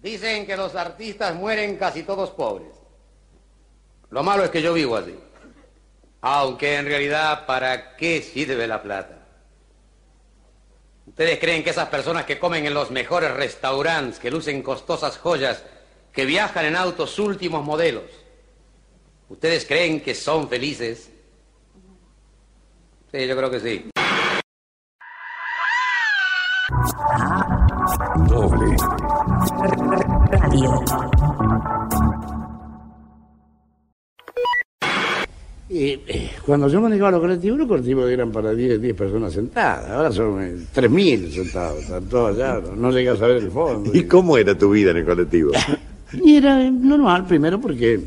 Dicen que los artistas mueren casi todos pobres. Lo malo es que yo vivo así. Aunque en realidad, ¿para qué sirve la plata? ¿Ustedes creen que esas personas que comen en los mejores restaurantes, que lucen costosas joyas, que viajan en autos últimos modelos, ¿ustedes creen que son felices? Sí, yo creo que sí. Doble Radio. Cuando yo manejaba los colectivos eran para 10 personas sentadas. Ahora son 3.000 sentados. Están todos allá. No llegué a saber el fondo. ¿Y cómo era tu vida en el colectivo? Y era normal, primero porque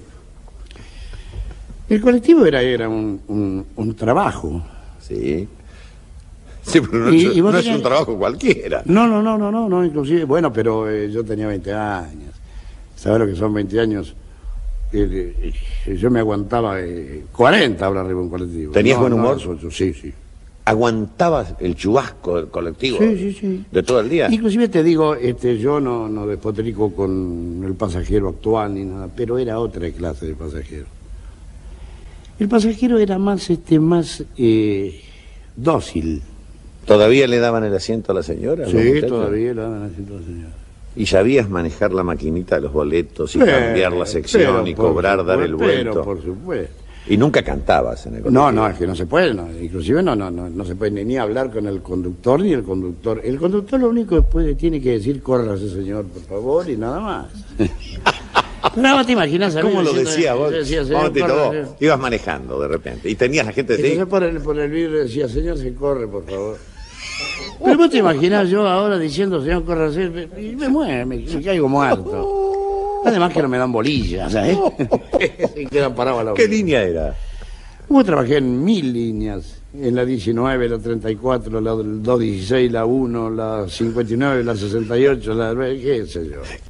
el colectivo era un trabajo. Sí. Sí, pero no, no es un trabajo cualquiera. No, inclusive, bueno, pero yo tenía 20 años. ¿Sabes lo que son 20 años? Yo me aguantaba 40 ahora arriba de un colectivo. ¿Tenías buen humor? Sí. ¿Aguantabas el chubasco del colectivo? Sí. ¿De todo el día? Inclusive te digo, yo no despotrico con el pasajero actual ni nada, pero era otra clase de pasajero. El pasajero era más dócil. ¿Todavía le daban el asiento a la señora? Sí, todavía le daban el asiento a la señora. ¿Y sabías manejar la maquinita de los boletos y cambiar la sección y cobrar, dar el vuelto? Pero por supuesto. ¿Y nunca cantabas en el colectivo? No, es que no se puede, inclusive no se puede ni hablar con el conductor ni el conductor. El conductor lo único que tiene que decir, córrase señor, por favor, y nada más. No te imaginas a mí ¿Cómo lo diciendo, decía vos? Decía, señor, Vos ibas manejando de repente y tenías la gente de por el vidrio decía, señor, se corre, por favor. Pero vos te imaginás yo ahora diciendo, señor, córrase, y me muero, me caigo muerto. Además que no me dan bolillas, ¿sabes? Quedan parados a la ¿Qué línea era? Yo trabajé en 1000 líneas, en la 19, la 34, la 216, la 1, la 59, la 68, qué sé yo.